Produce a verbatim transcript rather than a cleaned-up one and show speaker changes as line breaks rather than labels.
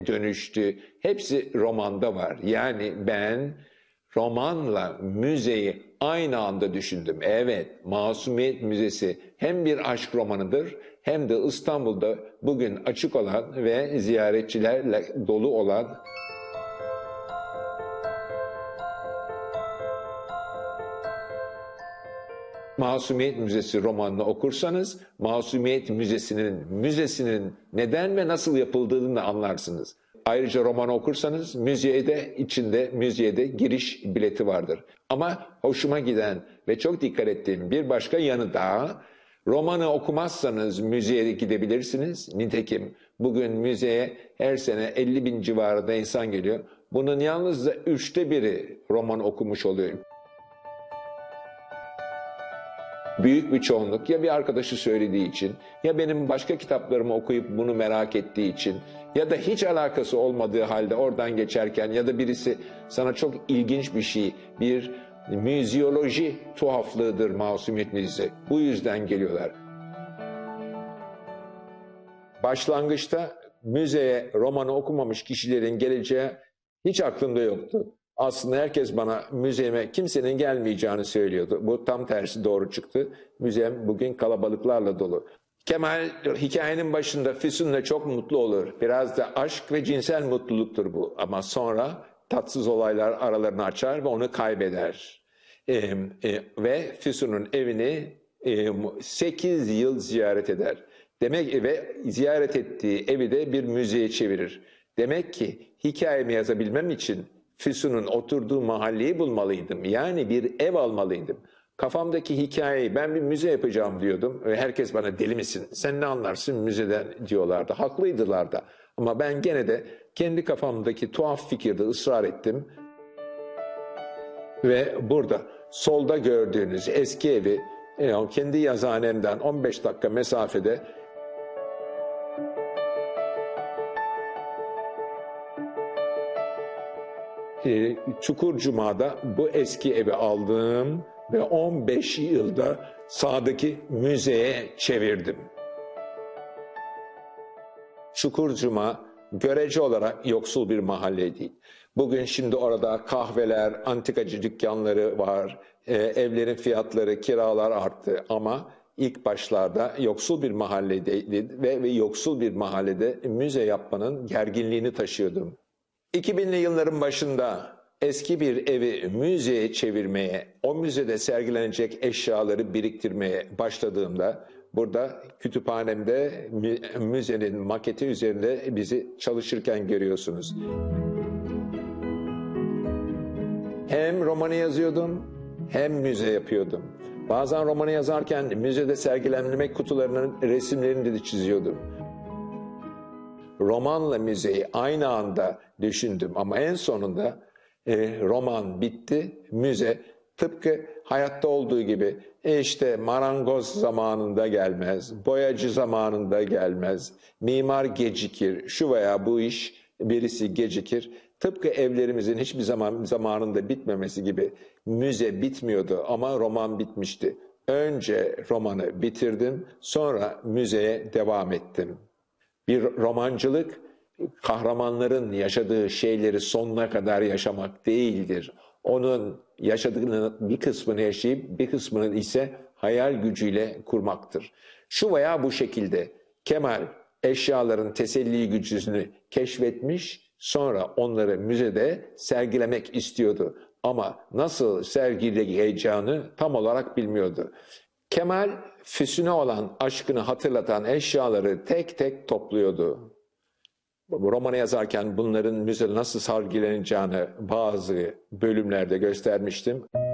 dönüştü. Hepsi romanda var. Yani ben romanla müzeyi aynı anda düşündüm. Evet, Masumiyet Müzesi hem bir aşk romanıdır hem de İstanbul'da bugün açık olan ve ziyaretçilerle dolu olan Masumiyet Müzesi romanını okursanız Masumiyet Müzesi'nin müzesinin neden ve nasıl yapıldığını da anlarsınız. Ayrıca romanı okursanız müziğe de içinde müziğe de giriş bileti vardır. Ama hoşuma giden ve çok dikkat ettiğim bir başka yanı daha, romanı okumazsanız müzeye gidebilirsiniz. Nitekim bugün müzeye her sene elli bin civarında insan geliyor. Bunun yalnızca üçte biri roman okumuş oluyor. Büyük bir çoğunluk ya bir arkadaşı söylediği için ya benim başka kitaplarımı okuyup bunu merak ettiği için ya da hiç alakası olmadığı halde oradan geçerken ya da birisi sana çok ilginç bir şey, bir müziyoloji tuhaflığıdır Masumiyet Müzesi. Bu yüzden geliyorlar. Başlangıçta müzeye romanı okumamış kişilerin geleceği hiç aklımda yoktu. Aslında herkes bana müzeme kimsenin gelmeyeceğini söylüyordu. Bu tam tersi doğru çıktı. Müzem bugün kalabalıklarla dolu. Kemal hikayenin başında Füsun'la çok mutlu olur. Biraz da aşk ve cinsel mutluluktur bu. Ama sonra tatsız olaylar aralarını açar ve onu kaybeder. Ee, e, ve Füsun'un evini e, sekiz yıl ziyaret eder. Demek ve ziyaret ettiği evi de bir müzeye çevirir. Demek ki hikayemi yazabilmem için Füsun'un oturduğu mahalleyi bulmalıydım. Yani bir ev almalıydım. Kafamdaki hikayeyi ben bir müze yapacağım diyordum. Ve herkes bana deli misin? Sen ne anlarsın müzeden diyorlardı. Haklıydılar da. Ama ben gene de kendi kafamdaki tuhaf fikirde ısrar ettim. Ve burada solda gördüğünüz eski evi yani kendi yazıhanemden on beş dakika mesafede Çukurcuma'da bu eski evi aldım ve on beş yılda sağdaki müzeye çevirdim. Çukurcuma görece olarak yoksul bir mahalle değil. Bugün şimdi orada kahveler, antikacı dükkanları var, e, evlerin fiyatları, kiralar arttı ama ilk başlarda yoksul bir mahalleydi ve, ve yoksul bir mahallede müze yapmanın gerginliğini taşıyordum. iki binli yılların başında eski bir evi müzeye çevirmeye, o müzede sergilenecek eşyaları biriktirmeye başladığımda burada kütüphanemde müzenin maketi üzerinde bizi çalışırken görüyorsunuz. Hem romanı yazıyordum hem müze yapıyordum. Bazen romanı yazarken müzede sergilenmek kutularının resimlerini de çiziyordum. Romanla müzeyi aynı anda düşündüm ama en sonunda e, roman bitti, müze tıpkı hayatta olduğu gibi e işte marangoz zamanında gelmez, boyacı zamanında gelmez, mimar gecikir, şu veya bu iş birisi gecikir. Tıpkı evlerimizin hiçbir zaman zamanında bitmemesi gibi müze bitmiyordu ama roman bitmişti. Önce romanı bitirdim, sonra müzeye devam ettim. Bir romancılık, kahramanların yaşadığı şeyleri sonuna kadar yaşamak değildir. Onun yaşadığının bir kısmını yaşayıp bir kısmını ise hayal gücüyle kurmaktır. Şu veya bu şekilde Kemal eşyaların teselli gücünü keşfetmiş, sonra onları müzede sergilemek istiyordu. Ama nasıl sergileyeceğini tam olarak bilmiyordu. Kemal, Füsun'a olan aşkını hatırlatan eşyaları tek tek topluyordu. Romanı yazarken bunların müzede nasıl sergileneceğini bazı bölümlerde göstermiştim.